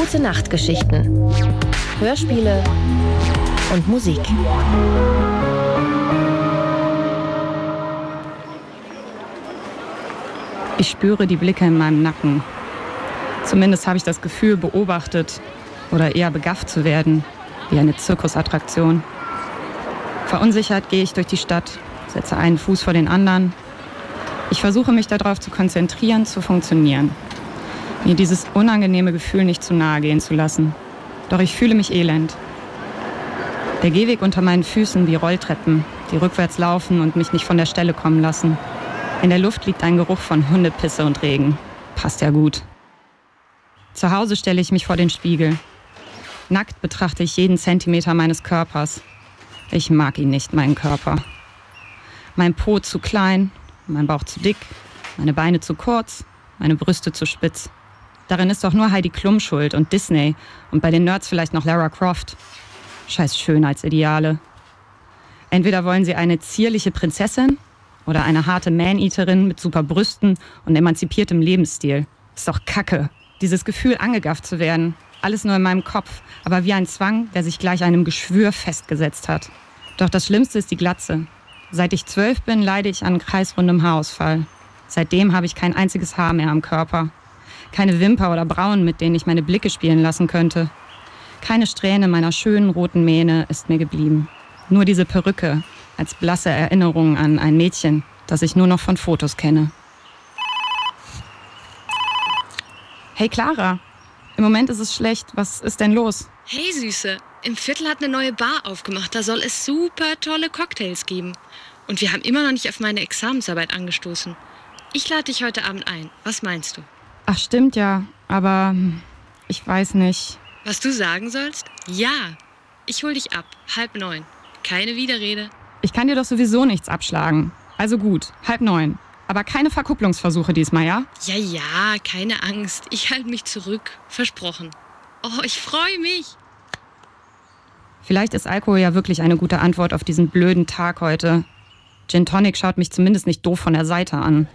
Gute Nachtgeschichten, Hörspiele und Musik. Ich spüre die Blicke in meinem Nacken. Zumindest habe ich das Gefühl, beobachtet oder eher begafft zu werden, wie eine Zirkusattraktion. Verunsichert gehe ich durch die Stadt, setze einen Fuß vor den anderen. Ich versuche mich darauf zu konzentrieren, zu funktionieren. Mir dieses unangenehme Gefühl nicht zu nahe gehen zu lassen. Doch ich fühle mich elend. Der Gehweg unter meinen Füßen wie Rolltreppen, die rückwärts laufen und mich nicht von der Stelle kommen lassen. In der Luft liegt ein Geruch von Hundepisse und Regen. Passt ja gut. Zu Hause stelle ich mich vor den Spiegel. Nackt betrachte ich jeden Zentimeter meines Körpers. Ich mag ihn nicht, meinen Körper. Mein Po zu klein, mein Bauch zu dick, meine Beine zu kurz, meine Brüste zu spitz. Darin ist doch nur Heidi Klum schuld und Disney und bei den Nerds vielleicht noch Lara Croft. Scheiß Schönheitsideale. Entweder wollen sie eine zierliche Prinzessin oder eine harte Man-Eaterin mit super Brüsten und emanzipiertem Lebensstil. Ist doch Kacke. Dieses Gefühl, angegafft zu werden. Alles nur in meinem Kopf, aber wie ein Zwang, der sich gleich einem Geschwür festgesetzt hat. Doch das Schlimmste ist die Glatze. Seit ich 12 bin, leide ich an kreisrundem Haarausfall. Seitdem habe ich kein einziges Haar mehr am Körper. Keine Wimper oder Brauen, mit denen ich meine Blicke spielen lassen könnte. Keine Strähne meiner schönen roten Mähne ist mir geblieben. Nur diese Perücke, als blasse Erinnerung an ein Mädchen, das ich nur noch von Fotos kenne. Hey Clara, im Moment ist es schlecht. Was ist denn los? Hey Süße, im Viertel hat eine neue Bar aufgemacht. Da soll es super tolle Cocktails geben. Und wir haben immer noch nicht auf meine Examensarbeit angestoßen. Ich lade dich heute Abend ein. Was meinst du? Ach stimmt ja, aber ich weiß nicht. Was du sagen sollst? Ja, ich hol dich ab. 8:30. Keine Widerrede. Ich kann dir doch sowieso nichts abschlagen. Also gut, 8:30. Aber keine Verkupplungsversuche diesmal, ja? Ja, keine Angst. Ich halte mich zurück. Versprochen. Oh, ich freue mich. Vielleicht ist Alkohol ja wirklich eine gute Antwort auf diesen blöden Tag heute. Gin Tonic schaut mich zumindest nicht doof von der Seite an.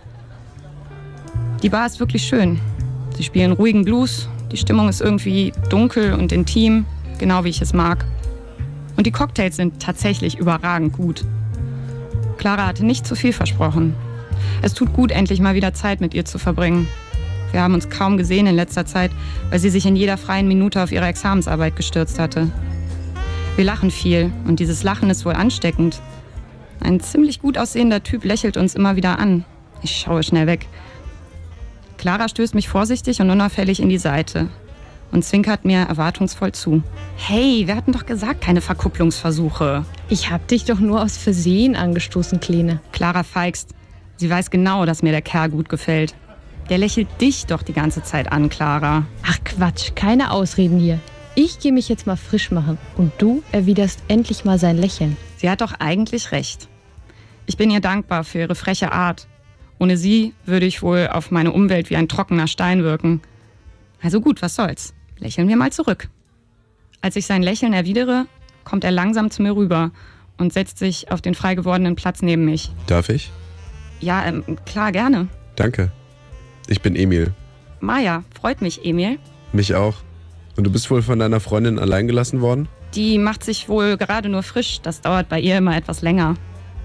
Die Bar ist wirklich schön. Sie spielen ruhigen Blues. Die Stimmung ist irgendwie dunkel und intim, genau wie ich es mag. Und die Cocktails sind tatsächlich überragend gut. Clara hatte nicht zu viel versprochen. Es tut gut, endlich mal wieder Zeit mit ihr zu verbringen. Wir haben uns kaum gesehen in letzter Zeit, weil sie sich in jeder freien Minute auf ihre Examensarbeit gestürzt hatte. Wir lachen viel und dieses Lachen ist wohl ansteckend. Ein ziemlich gut aussehender Typ lächelt uns immer wieder an. Ich schaue schnell weg. Clara stößt mich vorsichtig und unauffällig in die Seite und zwinkert mir erwartungsvoll zu. Hey, wir hatten doch gesagt, keine Verkupplungsversuche. Ich hab dich doch nur aus Versehen angestoßen, Kleine. Clara feigst. Sie weiß genau, dass mir der Kerl gut gefällt. Der lächelt dich doch die ganze Zeit an, Clara. Ach Quatsch, keine Ausreden hier. Ich gehe mich jetzt mal frisch machen und du erwiderst endlich mal sein Lächeln. Sie hat doch eigentlich recht. Ich bin ihr dankbar für ihre freche Art. Ohne sie würde ich wohl auf meine Umwelt wie ein trockener Stein wirken. Also gut, was soll's. Lächeln wir mal zurück. Als ich sein Lächeln erwidere, kommt er langsam zu mir rüber und setzt sich auf den frei gewordenen Platz neben mich. Darf ich? Ja, klar, gerne. Danke. Ich bin Emil. Maja, freut mich, Emil. Mich auch. Und du bist wohl von deiner Freundin allein gelassen worden? Die macht sich wohl gerade nur frisch. Das dauert bei ihr immer etwas länger.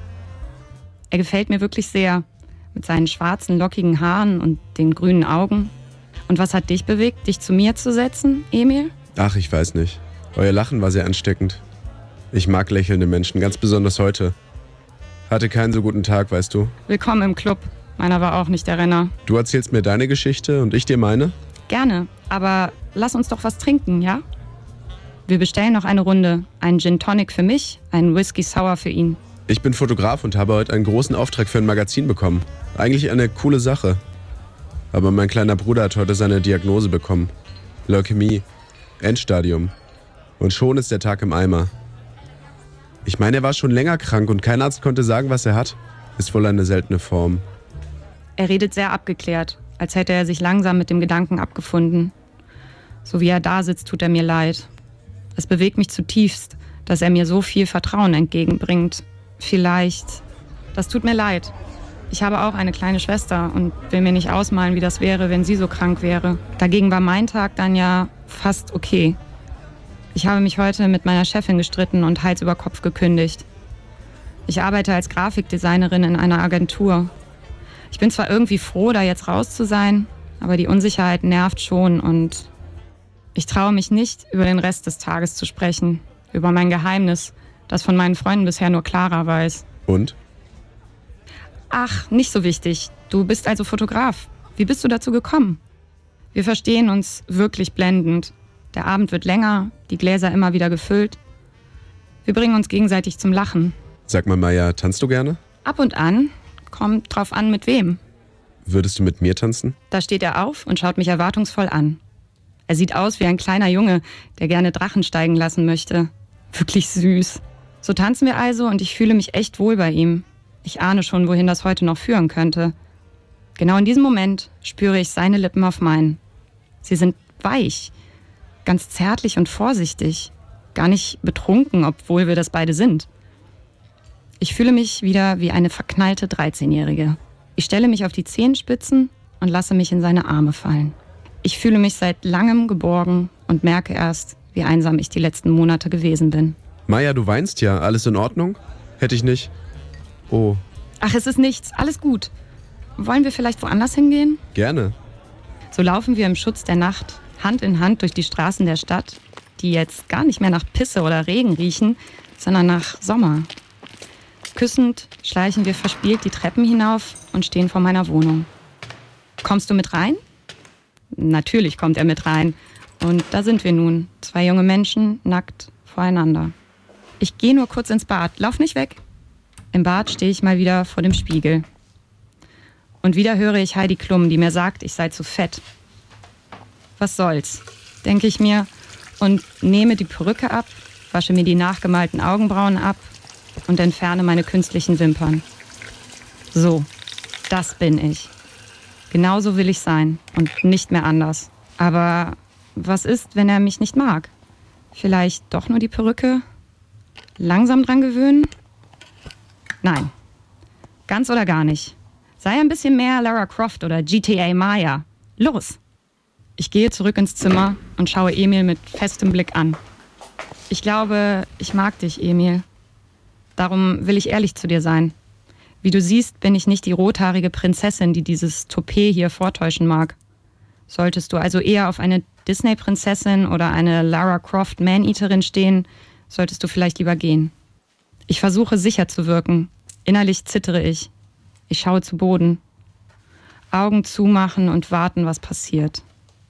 Er gefällt mir wirklich sehr. Mit seinen schwarzen, lockigen Haaren und den grünen Augen. Und was hat dich bewegt, dich zu mir zu setzen, Emil? Ach, ich weiß nicht. Euer Lachen war sehr ansteckend. Ich mag lächelnde Menschen, ganz besonders heute. Hatte keinen so guten Tag, weißt du. Willkommen im Club. Meiner war auch nicht der Renner. Du erzählst mir deine Geschichte und ich dir meine? Gerne, aber lass uns doch was trinken, ja? Wir bestellen noch eine Runde. Einen Gin Tonic für mich, einen Whisky Sour für ihn. Ich bin Fotograf und habe heute einen großen Auftrag für ein Magazin bekommen. Eigentlich eine coole Sache. Aber mein kleiner Bruder hat heute seine Diagnose bekommen. Leukämie. Endstadium. Und schon ist der Tag im Eimer. Ich meine, er war schon länger krank und kein Arzt konnte sagen, was er hat. Ist wohl eine seltene Form. Er redet sehr abgeklärt, als hätte er sich langsam mit dem Gedanken abgefunden. So wie er da sitzt, tut er mir leid. Es bewegt mich zutiefst, dass er mir so viel Vertrauen entgegenbringt. Vielleicht. Das tut mir leid. Ich habe auch eine kleine Schwester und will mir nicht ausmalen, wie das wäre, wenn sie so krank wäre. Dagegen war mein Tag dann ja fast okay. Ich habe mich heute mit meiner Chefin gestritten und Hals über Kopf gekündigt. Ich arbeite als Grafikdesignerin in einer Agentur. Ich bin zwar irgendwie froh, da jetzt raus zu sein, aber die Unsicherheit nervt schon und ich traue mich nicht, über den Rest des Tages zu sprechen. Über mein Geheimnis, das von meinen Freunden bisher nur Clara weiß. Und? Ach, nicht so wichtig. Du bist also Fotograf. Wie bist du dazu gekommen? Wir verstehen uns wirklich blendend. Der Abend wird länger, die Gläser immer wieder gefüllt. Wir bringen uns gegenseitig zum Lachen. Sag mal, Maya, tanzt du gerne? Ab und an. Kommt drauf an, mit wem. Würdest du mit mir tanzen? Da steht er auf und schaut mich erwartungsvoll an. Er sieht aus wie ein kleiner Junge, der gerne Drachen steigen lassen möchte. Wirklich süß. So tanzen wir also und ich fühle mich echt wohl bei ihm. Ich ahne schon, wohin das heute noch führen könnte. Genau in diesem Moment spüre ich seine Lippen auf meinen. Sie sind weich, ganz zärtlich und vorsichtig. Gar nicht betrunken, obwohl wir das beide sind. Ich fühle mich wieder wie eine verknallte 13-Jährige. Ich stelle mich auf die Zehenspitzen und lasse mich in seine Arme fallen. Ich fühle mich seit langem geborgen und merke erst, wie einsam ich die letzten Monate gewesen bin. Maya, du weinst ja. Alles in Ordnung? Hätte ich nicht. Oh. Ach, es ist nichts. Alles gut. Wollen wir vielleicht woanders hingehen? Gerne. So laufen wir im Schutz der Nacht, Hand in Hand durch die Straßen der Stadt, die jetzt gar nicht mehr nach Pisse oder Regen riechen, sondern nach Sommer. Küssend schleichen wir verspielt die Treppen hinauf und stehen vor meiner Wohnung. Kommst du mit rein? Natürlich kommt er mit rein. Und da sind wir nun, 2 junge Menschen, nackt voreinander. Ich gehe nur kurz ins Bad. Lauf nicht weg. Im Bad stehe ich mal wieder vor dem Spiegel. Und wieder höre ich Heidi Klum, die mir sagt, ich sei zu fett. Was soll's, denke ich mir und nehme die Perücke ab, wasche mir die nachgemalten Augenbrauen ab und entferne meine künstlichen Wimpern. So, das bin ich. Genauso will ich sein und nicht mehr anders. Aber was ist, wenn er mich nicht mag? Vielleicht doch nur die Perücke? Langsam dran gewöhnen? Nein, ganz oder gar nicht. Sei ein bisschen mehr Lara Croft oder GTA Maya. Los! Ich gehe zurück ins Zimmer und schaue Emil mit festem Blick an. Ich glaube, ich mag dich, Emil. Darum will ich ehrlich zu dir sein. Wie du siehst, bin ich nicht die rothaarige Prinzessin, die dieses Toupet hier vortäuschen mag. Solltest du also eher auf eine Disney-Prinzessin oder eine Lara Croft Man-Eaterin stehen, solltest du vielleicht lieber gehen. Ich versuche sicher zu wirken. Innerlich zittere ich. Ich schaue zu Boden. Augen zumachen und warten, was passiert.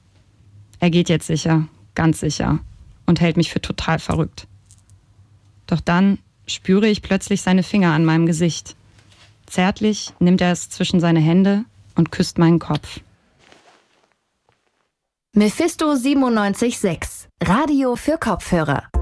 Er geht jetzt sicher, ganz sicher, und hält mich für total verrückt. Doch dann spüre ich plötzlich seine Finger an meinem Gesicht. Zärtlich nimmt er es zwischen seine Hände und küsst meinen Kopf. Mephisto 97.6, Radio für Kopfhörer.